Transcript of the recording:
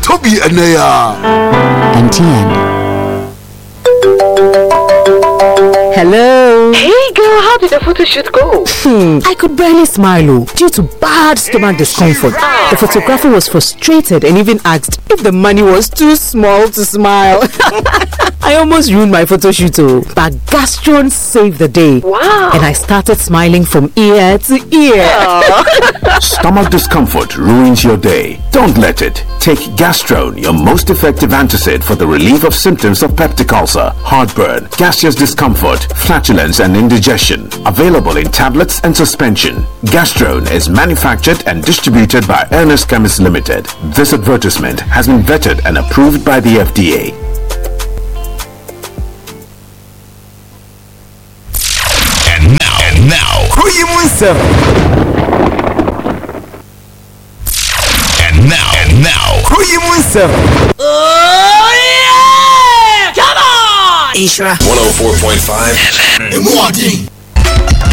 Toby Anaya. MTN. Hello. Hey girl, how did the photo shoot go? I could barely smile due to bad stomach discomfort. The photographer was frustrated and even asked if the money was too small to smile. I almost ruined my photo shoot, but Gastron saved the day. Wow. And I started smiling from ear to ear. Stomach discomfort ruins your day. Don't let it. Take Gastron, your most effective antacid for the relief of symptoms of peptic ulcer, heartburn, gaseous discomfort, flatulence and indigestion. Available in tablets and suspension. Gastron is manufactured and distributed by Ernest Chemists Limited. This advertisement has been vetted and approved by the FDA. And now, Oh yeah! Come on! Ishra 104.5 FM.